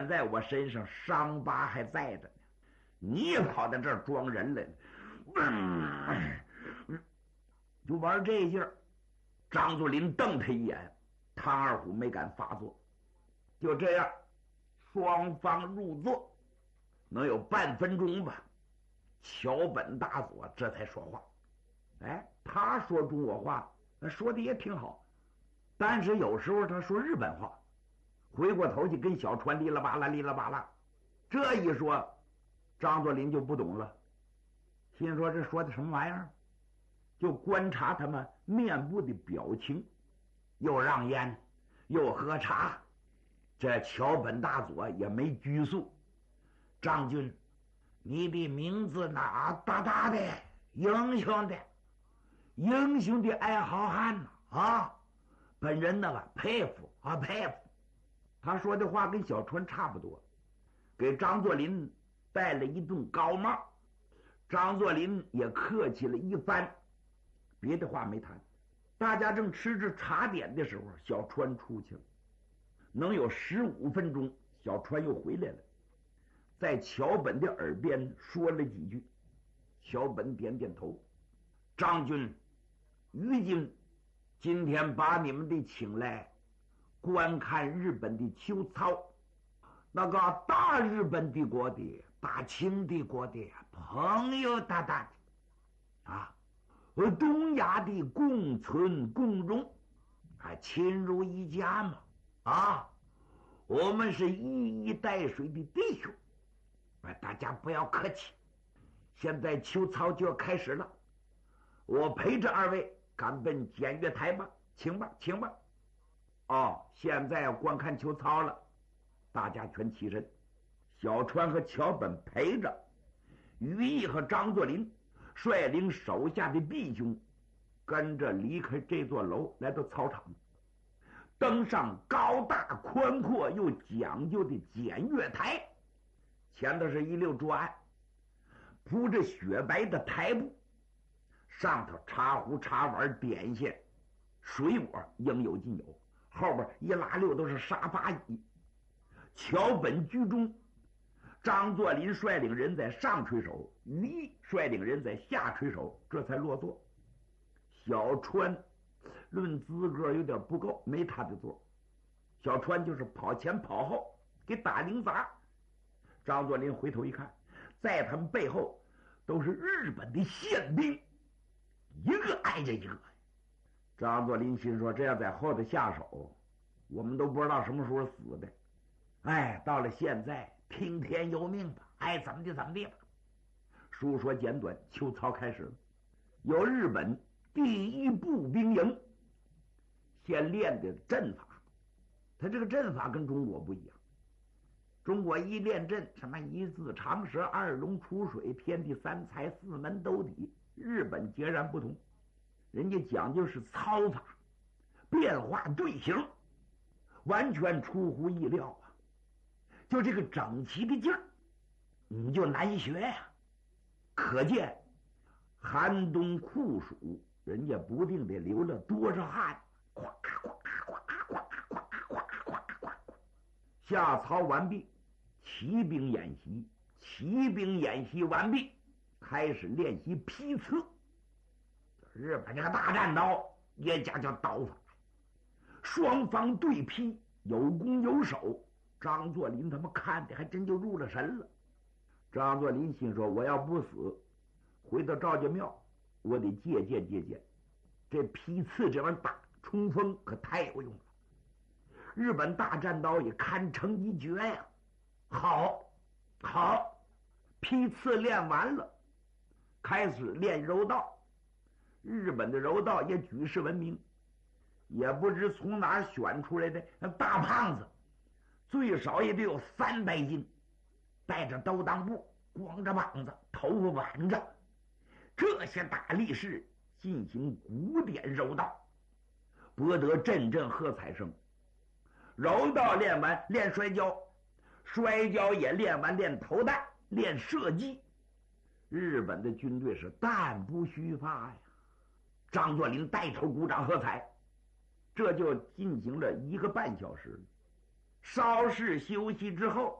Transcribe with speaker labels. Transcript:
Speaker 1: 在我身上伤疤还在着呢，你也跑到这儿装人来了，就玩这劲儿。张作霖瞪他一眼，唐二虎没敢发作。就这样，双方入座，能有半分钟吧。桥本大佐这才说话。他说中国话，说的也挺好，但是有时候他说日本话，回过头去跟小川哩啦吧啦哩啦吧啦。这一说，张作霖就不懂了，心说这说的什么玩意儿？就观察他们面部的表情，又让烟，又喝茶。这桥本大佐也没拘束。张军，你的名字哪大大的，英雄的，英雄的爱好汉呐啊！本人那个佩服啊佩服。他说的话跟小川差不多，给张作霖戴了一顶高帽。张作霖也客气了一番，别的话没谈。大家正吃着茶点的时候，小川出去了，能有15分钟，小川又回来了，在桥本的耳边说了几句。桥本点点头。张军、于军今天把你们的请来观看日本的秋操，那个大日本帝国的、大清帝国的朋友大大的啊，东亚的共存共荣，亲如一家嘛啊！我们是一衣带水的弟兄，大家不要客气。现在秋操就要开始了，我陪着二位赶奔检阅台吧，请吧，请吧。现在要观看秋操了，大家全起身。小川和桥本陪着，于毅和张作霖率领手下的弟兄，跟着离开这座楼，来到操场，登上高大宽阔又讲究的检阅台。前头是一溜桌案，铺着雪白的台布，上头茶壶茶碗点心水果应有尽有，后边一拉溜都是沙发椅。桥本居中，张作霖率领人在上垂手，于毅率领人在下垂手，这才落座。小川论资格有点不够，没他的座。小川就是跑前跑后给打零杂。张作霖回头一看，在他们背后都是日本的宪兵，一个挨着一个。张作霖心说，这样在后头下手，我们都不知道什么时候死的。到了现在听天由命吧，爱怎么地怎么地吧。书说简短，秋操开始了。有日本第一步兵营先练的阵法，他这个阵法跟中国不一样。中国一练阵，什么一字长蛇、二龙出水、天地三才、四门斗底，日本截然不同。人家讲究是操法，变化队形，完全出乎意料啊！就这个整齐的劲儿，你就难学呀。可见寒冬酷暑，人家不定得流了多少汗，咵咵咵咵咵咵咵咵。下操完毕，骑兵演习，骑兵演习完毕，开始练习劈刺。日本这个大战刀也讲究刀法，双方对劈，有攻有守。张作霖他们看的还真就入了神了。张作霖心说，我要不死，回到赵家庙，我得借鉴借鉴。这劈刺这玩意儿打冲锋可太有用了，日本大战刀也堪称一绝呀。好，劈刺练完了，开始练柔道。日本的柔道也举世闻名，也不知从哪儿选出来的大胖子，最少也得有300斤，带着兜裆布，光着膀子，头发挽着，这些大力士进行古典柔道，博得阵阵喝彩声。柔道练完，练摔跤，摔跤也练完，练投弹，练射击。日本的军队是弹不虚发呀。张作霖带头鼓掌喝彩，这就进行了1个半小时。稍事休息之后，